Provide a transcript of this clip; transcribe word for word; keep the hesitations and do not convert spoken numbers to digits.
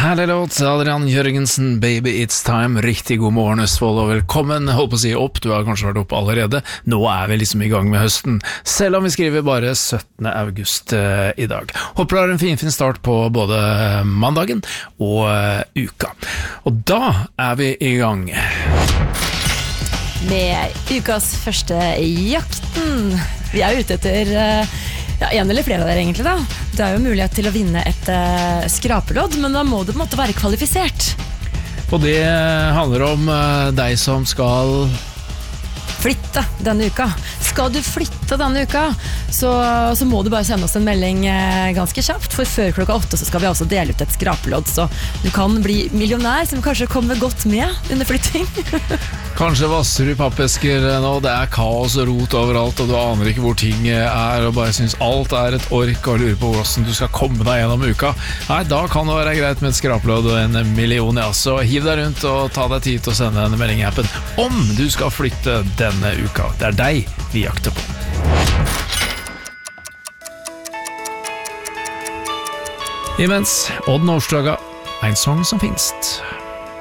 Herlig låt, Adrian Jørgensen, Baby It's Time. Riktig god morgen, Østfold, og velkommen. Holdt på å si opp, du har kanskje vært oppe allerede. Nå er vi liksom i gang med høsten, selv om vi skriver bare syttende august uh, i dag. Håper du har en fin, fin start på både mandagen og uh, uka. Og da er vi i gang. Med ukas første jakten. Vi er ute etter uh, ja, en eller flere av dere egentlig da. Det er jo mulighet til å vinne et uh, skrapelodd, men da må du på en måte være kvalifisert. Og det handler om uh, deg som skal flytte denne uka. Skal du flytte denne uka, så, så må du bare sende oss en melding eh, ganske kjapt, for før klokka åtte så skal vi også dele ut et skrapelodd, så du kan bli millionær som kanskje kommer godt med under flytting. Kanskje vasser du pappesker nå, det er kaos og rot overalt, og du aner ikke hvor ting er, og bare synes alt er et ork, og lurer på hvordan du skal komme deg gjennom uka. Nei, da kan det være greit med et skrapelodd og en million, ja. Så hiv deg rundt og ta deg tid til å sende en melding i appen om du skal flytte denne uka. Det er deg vi jakter på. Imens, Odd Nordstoga, en sang som finst.